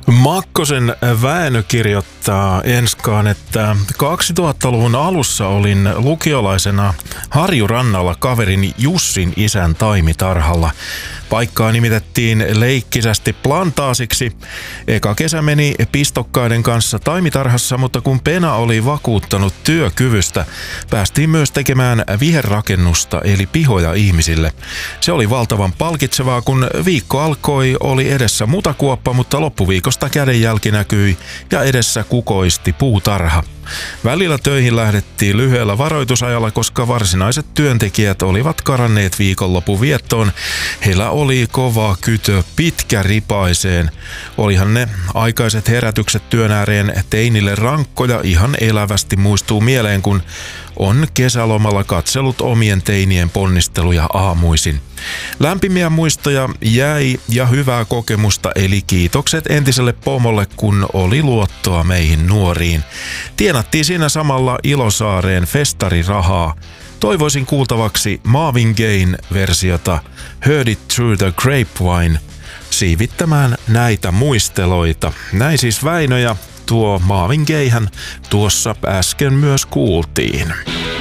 Makkosen Väinö kirjoittaa enskaan, että 2000-luvun alussa olin lukiolaisena Harjurannalla kaverin Jussin isän taimitarhalla. Paikkaa nimitettiin leikkisästi plantaasiksi. Eka kesä meni pistokkaiden kanssa taimitarhassa, mutta kun Pena oli vakuuttanut työkyvystä, päästiin myös tekemään viherrakennusta eli pihoja ihmisille. Se oli valtavan palkitsevaa, kun viikko alkoi, oli edessä mutakuoppa, mutta loppuviikosta kädenjälki näkyi ja edessä kukoisti puutarha. Välillä töihin lähdettiin lyhyellä varoitusajalla, koska varsinaiset työntekijät olivat karanneet viikonlopun viettoon. Heillä oli kova kytö pitkäripaiseen. Olihan ne aikaiset herätykset työn ääreen teinille rankkoja, ihan elävästi muistuu mieleen, kun on kesälomalla katsellut omien teinien ponnisteluja aamuisin. Lämpimiä muistoja jäi ja hyvää kokemusta, eli kiitokset entiselle pomolle, kun oli luottoa meihin nuoriin. Tienattiin siinä samalla Ilosaareen festarirahaa. Toivoisin kuultavaksi Marvin Gayn versiota Heard It Through the Grapevine siivittämään näitä muisteloita. Näin siis Väinö, ja tuo Marvin Gayhän tuossa äsken myös kuultiin.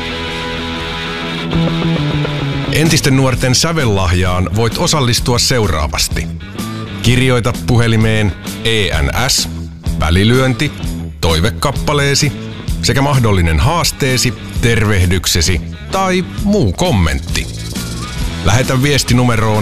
Entisten nuorten sävellahjaan voit osallistua seuraavasti. Kirjoita puhelimeen ENS, välilyönti, toivekappaleesi sekä mahdollinen haasteesi, tervehdyksesi tai muu kommentti. Lähetä viesti numeroon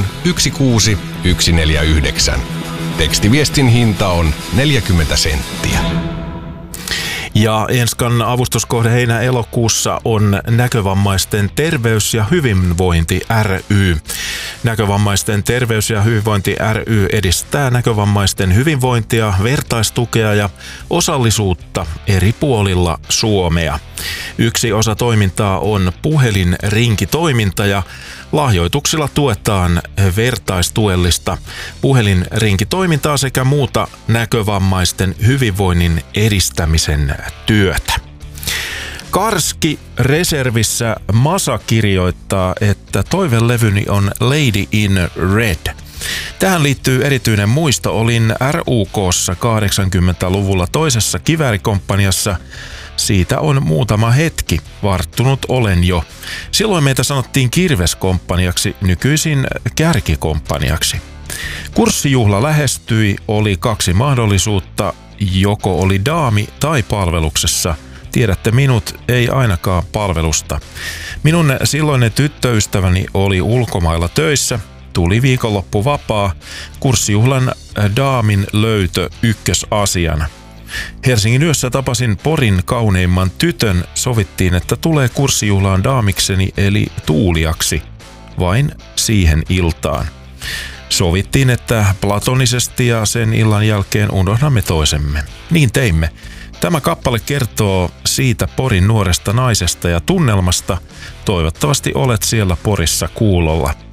16149. Tekstiviestin hinta on 40 senttiä. Ja Enskan avustuskohde heinä-elokuussa on Näkövammaisten terveys ja hyvinvointi ry. Näkövammaisten terveys ja hyvinvointi ry edistää näkövammaisten hyvinvointia, vertaistukea ja osallisuutta eri puolilla Suomea. Yksi osa toimintaa on puhelinrinkitoiminta, ja lahjoituksilla tuetaan vertaistuellista puhelinrinkitoimintaa sekä muuta näkövammaisten hyvinvoinnin edistämisen työtä. Karski reservissä Masa kirjoittaa, että toivelevyni on Lady in Red. Tähän liittyy erityinen muisto. Olin RUK:ssa 80-luvulla toisessa kiväärikomppaniassa. Siitä on muutama hetki, varttunut olen jo. Silloin meitä sanottiin kirveskomppaniaksi, nykyisin kärkikomppaniaksi. Kurssijuhla lähestyi, oli kaksi mahdollisuutta, joko oli daami tai palveluksessa. Tiedätte minut, ei ainakaan palvelusta. Minun silloinen tyttöystäväni oli ulkomailla töissä, tuli viikonloppu vapaa, kurssijuhlan daamin löytö ykkösasiana. Helsingin yössä tapasin Porin kauneimman tytön, sovittiin, että tulee kurssijuhlaan daamikseni eli Tuuliaksi, vain siihen iltaan. Sovittiin, että platonisesti, ja sen illan jälkeen unohdamme toisemme. Niin teimme. Tämä kappale kertoo siitä Porin nuoresta naisesta ja tunnelmasta. Toivottavasti olet siellä Porissa kuulolla.